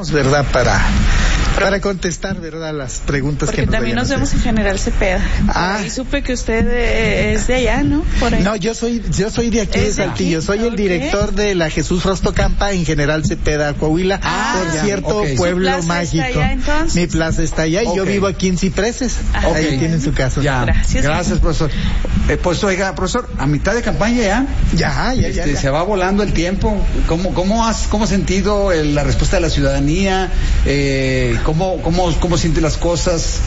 estamos, ¿verdad? Para contestar, ¿verdad? Las preguntas que nos también nos vemos en General Cepeda. Y supe que usted es de allá, ¿no? Por ahí. No, yo soy de aquí, de Saltillo. Soy el director de la Jesús Frosto Campa en General Cepeda, Coahuila. Por cierto, pueblo mágico. Allá, mi plaza está allá y yo vivo aquí en Cipreses. Ahí tienen su casa. Gracias, profesor. Pues oiga, profesor, a mitad de campaña ya. Se va volando el tiempo. ¿Cómo has sentido la respuesta de la ciudadanía? ¿Cómo siente las cosas?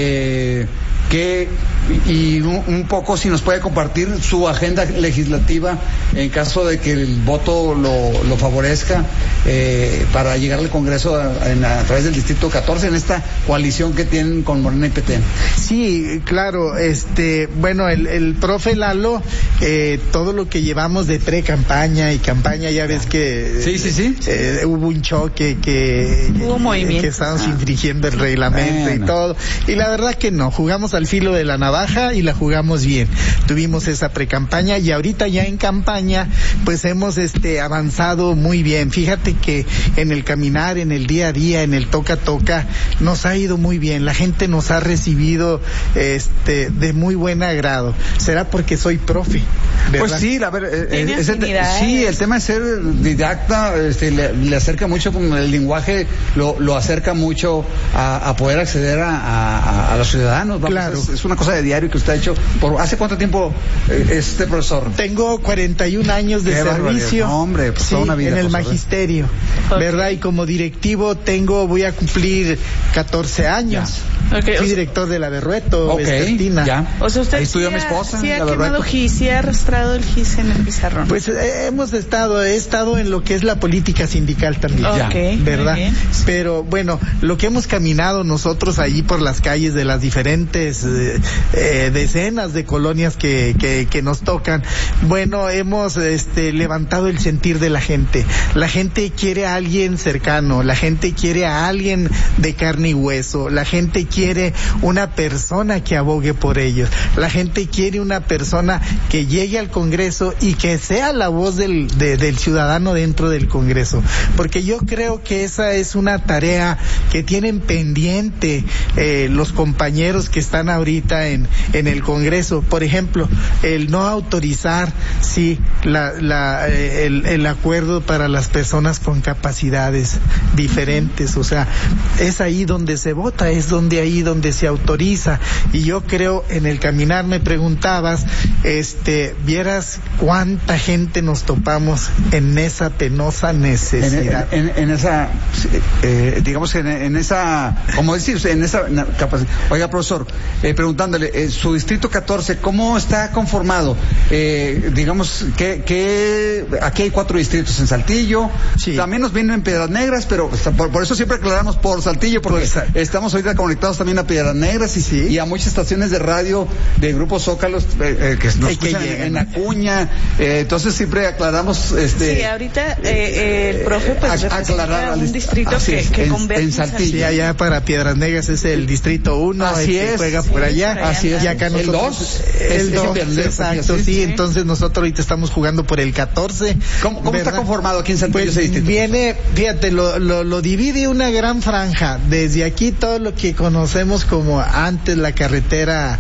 Y un poco si nos puede compartir su agenda legislativa en caso de que el voto lo favorezca para llegar al Congreso a través del Distrito 14 en esta coalición que tienen con Morena y PT. Sí, claro, bueno, el profe Lalo, todo lo que llevamos de pre-campaña y campaña, ya ves que hubo un choque hubo movimiento, que estábamos infringiendo el reglamento y todo, y la verdad que no, jugamos al filo de la navaja y la jugamos bien. Tuvimos esa pre-campaña y ahorita ya en campaña pues hemos avanzado muy bien. Fíjate que en el caminar, en el día a día, en el toca-toca, nos ha ido muy bien. La gente nos ha recibido de muy buen agrado. ¿Será porque soy profe? ¿Verdad? Pues sí, el tema de ser didacta le acerca mucho, con el lenguaje lo acerca mucho a poder acceder a los ciudadanos. Claro. Es una cosa de diario que usted ha hecho. ¿Hace cuánto tiempo profesor? Tengo 41 años de servicio. No, hombre, pues toda una vida, en el magisterio, ¿verdad? Y como directivo voy a cumplir 14 años. Fui director de la Berrueto, Vespertina. O sea, usted ahí estudió mi esposa. Sí ha quemado GIS, sí ha arrastrado el GIS en el pizarrón. Pues he estado en lo que es la política sindical también, ¿verdad? Pero bueno, lo que hemos caminado nosotros allí por las calles de las diferentes decenas de colonias que nos tocan, bueno, hemos levantado el sentir de la gente. La gente quiere a alguien cercano, la gente quiere a alguien de carne y hueso, la gente quiere una persona que abogue por ellos, la gente quiere una persona que llegue al Congreso y que sea la voz del ciudadano dentro del Congreso, porque yo creo que esa es una tarea que tienen pendiente los compañeros que están ahorita en el Congreso. Por ejemplo, el no autorizar el acuerdo para las personas con capacidades diferentes, o sea, es ahí donde se vota, es ahí donde se autoriza. Y yo creo, en el caminar me preguntabas, vieras cuánta gente nos topamos en esa penosa necesidad. En esa, digamos, en esa, como decir, en esa capacidad. Oiga, profesor, preguntándole, su distrito 14, ¿cómo está conformado? Digamos, aquí hay 4 distritos en Saltillo, también nos vienen en Piedras Negras, pero por eso siempre aclaramos por Saltillo, porque estamos ahorita conectados también a Piedras Negras y a muchas estaciones de radio de Grupo Zócalos que nos escuchan en Acuña, entonces siempre aclaramos sí, ahorita el profe pues aclarar un distrito que converge en Saltillo. Sí, allá para Piedras Negras es el distrito 1, que juega por allá. Así es. Y acá nosotros, el 2, exacto, sí, entonces nosotros ahorita estamos jugando por el 14. ¿Cómo está conformado aquí en Saltillo ese distrito? Viene, fíjate, lo divide una gran franja, desde aquí todo lo que conocemos como antes la carretera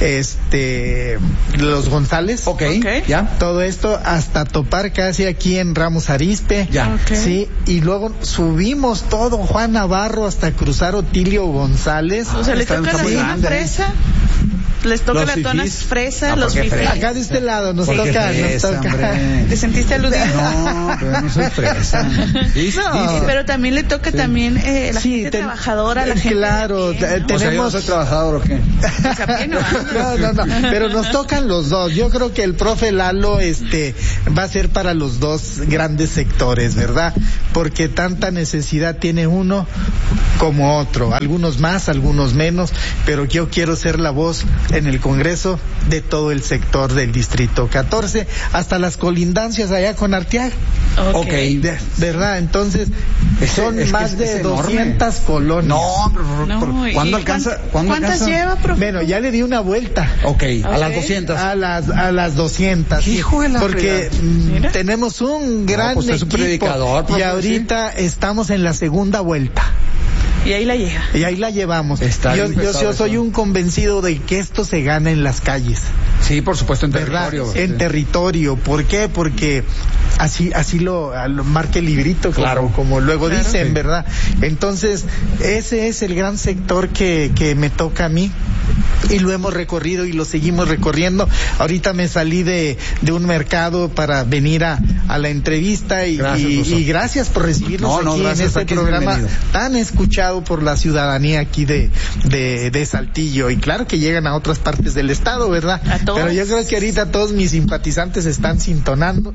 Los González, ya, todo esto hasta topar casi aquí en Ramos Arizpe, sí, y luego subimos todo Juan Navarro hasta cruzar Otilio González. O sea, le toca la zona fresa. Les toca la zona fresa, los fifís. Acá de este lado nos toca. ¿Te sentiste aludido? No, pero no soy fresa. No, pero también le toca la gente trabajadora, la gente. Claro, tenemos. O sea, ¿yo no soy trabajador o qué? No, pero nos tocan los dos. Yo creo que el profe Lalo va a ser para los dos grandes sectores, ¿verdad? Porque tanta necesidad tiene uno como otro. Algunos más, algunos menos, pero yo quiero ser la voz en el Congreso de todo el sector del Distrito 14, hasta las colindancias allá con Arteaga. Okay. ¿Verdad? Entonces, son más de 200 colonias. No, ¿cuándo alcanza? ¿Cuántas lleva, profe? Bueno, ya le di una vuelta. Okay. A las 200. A las 200. Hijo de la porque tenemos un gran equipo. Es un predicador, y ahorita estamos en la segunda vuelta. Y ahí la llega. Y ahí la llevamos. Yo soy un convencido de que esto se gana en las calles. Sí, por supuesto, en territorio. Sí. En territorio. ¿Por qué? Porque así lo marca el librito, como luego dicen, sí. ¿Verdad? Entonces, ese es el gran sector que me toca a mí. Y lo hemos recorrido y lo seguimos recorriendo. Ahorita me salí de un mercado para venir a la entrevista y gracias por recibirnos aquí en este programa tan escuchado por la ciudadanía aquí de Saltillo. Y claro que llegan a otras partes del estado, ¿verdad? Pero yo creo que ahorita todos mis simpatizantes están sintonizando,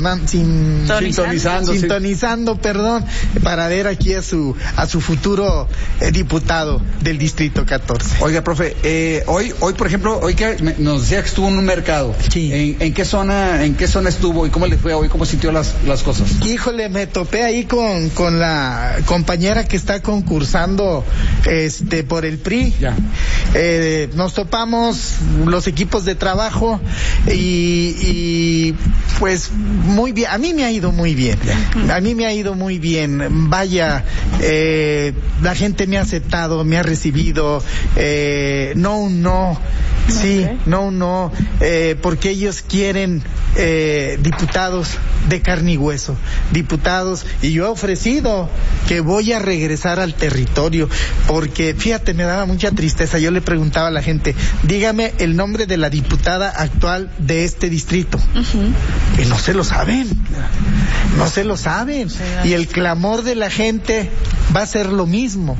para ver aquí a su futuro diputado del Distrito 14. Oiga, profe, hoy por ejemplo, hoy que nos decía que estuvo en un mercado. Sí. ¿En qué zona estuvo y cómo le fue hoy? ¿Cómo sintió las cosas? Híjole, me topé ahí con la compañera que está concursando por el PRI. Ya. Nos topamos los equipos de trabajo y pues muy bien. A mí me ha ido muy bien. Ya. A mí me ha ido muy bien. Vaya, la gente me ha aceptado, me ha recibido. No, porque ellos quieren diputados de carne y hueso, diputados, y yo he ofrecido que voy a regresar al territorio, porque fíjate, me daba mucha tristeza. Yo le preguntaba a la gente, dígame el nombre de la diputada actual de este distrito, y no se lo saben. Y el clamor de la gente va a ser lo mismo.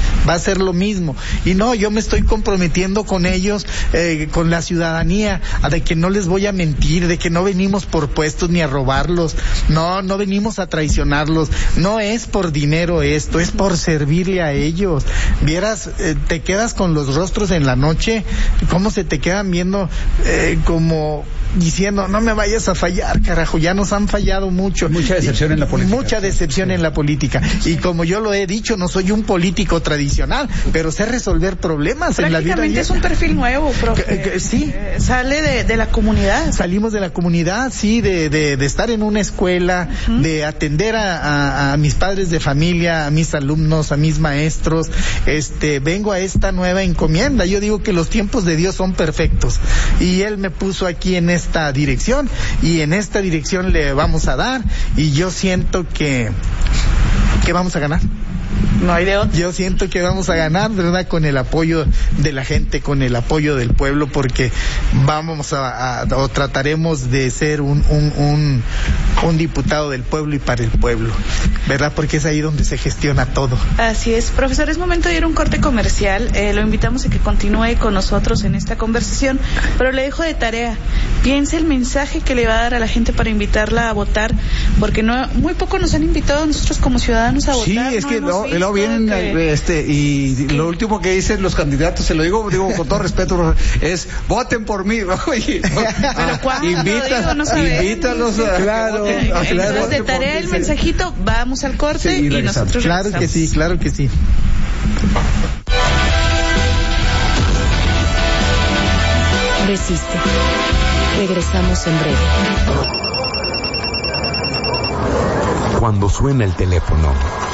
Y no, yo me estoy comprometiendo con ellos, con la ciudadanía, de que no les voy a mentir, de que no venimos por puestos ni a robarlos, no venimos a traicionarlos, no es por dinero esto, es por servirle a ellos. Vieras, te quedas con los rostros en la noche, cómo se te quedan viendo, como diciendo, no me vayas a fallar, carajo, ya nos han fallado mucho. Mucha decepción en la política. Mucha decepción en la política. Y como yo lo he dicho, no soy un político tradicional, pero sé resolver problemas en la vida. Prácticamente es un perfil nuevo, profe. Sí. Sale de la comunidad. Salimos de la comunidad, sí, de estar en una escuela, de atender a mis padres de familia, a mis alumnos, a mis maestros. Vengo a esta nueva encomienda. Yo digo que los tiempos de Dios son perfectos. Y Él me puso aquí en esta dirección, y en esta dirección le vamos a dar, y yo siento que vamos a ganar. No hay de otro. Yo siento que vamos a ganar, ¿verdad? Con el apoyo de la gente, con el apoyo del pueblo, porque vamos o trataremos de ser un diputado del pueblo y para el pueblo, ¿verdad? Porque es ahí donde se gestiona todo. Así es. Profesor, es momento de ir a un corte comercial. Lo invitamos a que continúe con nosotros en esta conversación, pero le dejo de tarea. Piense el mensaje que le va a dar a la gente para invitarla a votar, porque muy poco nos han invitado a nosotros como ciudadanos a votar. Sí, es que luego vienen y lo último que dicen los candidatos, se lo digo con todo respeto, es voten por mí. Pero ¿cuándo? Invítalos a, claro. Entonces, de tarea el mensajito, vamos al corte y nosotros claro regresamos. Claro que sí. Resiste. Regresamos en breve. Cuando suena el teléfono,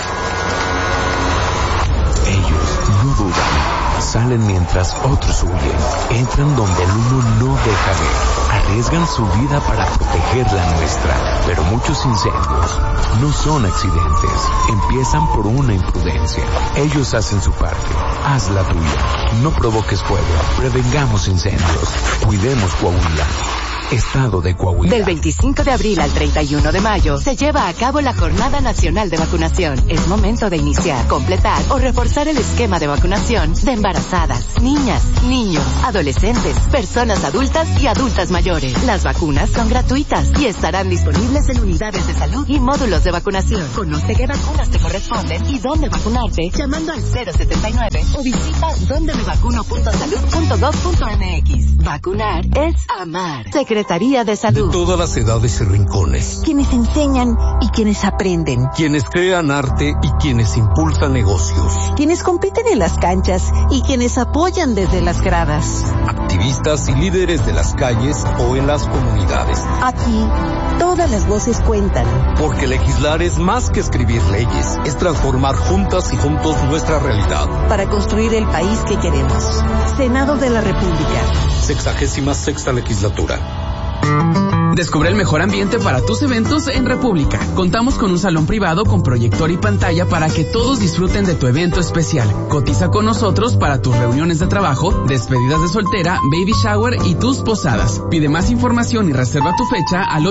ellos no dudan, salen mientras otros huyen, entran donde el uno no deja ver, arriesgan su vida para proteger la nuestra, pero muchos incendios no son accidentes, empiezan por una imprudencia. Ellos hacen su parte, haz la tuya, no provoques fuego, prevengamos incendios, cuidemos Coahuila. Estado de Coahuila. Del 25 de abril al 31 de mayo se lleva a cabo la Jornada Nacional de Vacunación. Es momento de iniciar, completar o reforzar el esquema de vacunación de embarazadas, niñas, niños, adolescentes, personas adultas y adultas mayores. Las vacunas son gratuitas y estarán disponibles en unidades de salud y módulos de vacunación. Conoce qué vacunas te corresponden y dónde vacunarte llamando al 079 o visita dondemevacuno.salud.gov.mx. Vacunar es amar. Secretaría de Salud. De todas las edades y rincones. Quienes enseñan y quienes aprenden. Quienes crean arte y quienes impulsan negocios. Quienes compiten en las canchas y quienes apoyan desde las gradas. Activistas y líderes de las calles o en las comunidades. Aquí, todas las voces cuentan. Porque legislar es más que escribir leyes, es transformar juntas y juntos nuestra realidad. Para construir el país que queremos. Senado de la República. 66ª Legislatura. Descubre el mejor ambiente para tus eventos en República. Contamos con un salón privado con proyector y pantalla para que todos disfruten de tu evento especial. Cotiza con nosotros para tus reuniones de trabajo, despedidas de soltera, baby shower y tus posadas. Pide más información y reserva tu fecha al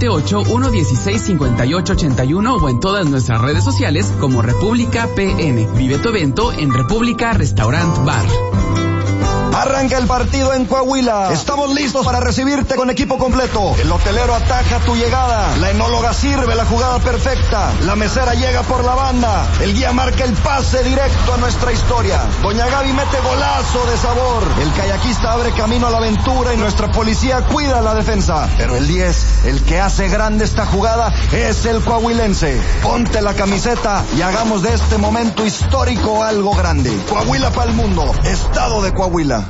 878-116-5881 o en todas nuestras redes sociales como República PN. Vive tu evento en República Restaurant Bar. Arranca el partido en Coahuila. Estamos listos para recibirte con equipo completo. El hotelero ataja tu llegada. La enóloga sirve la jugada perfecta. La mesera llega por la banda. El guía marca el pase directo a nuestra historia. Doña Gaby mete golazo de sabor. El kayakista abre camino a la aventura y nuestra policía cuida la defensa. Pero el 10, el que hace grande esta jugada, es el coahuilense. Ponte la camiseta y hagamos de este momento histórico algo grande. Coahuila para el mundo. Estado de Coahuila.